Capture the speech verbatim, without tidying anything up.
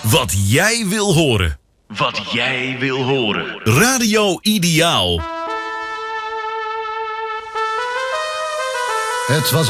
Wat jij wil horen. Wat jij wil horen. Radio Ideaal. Het was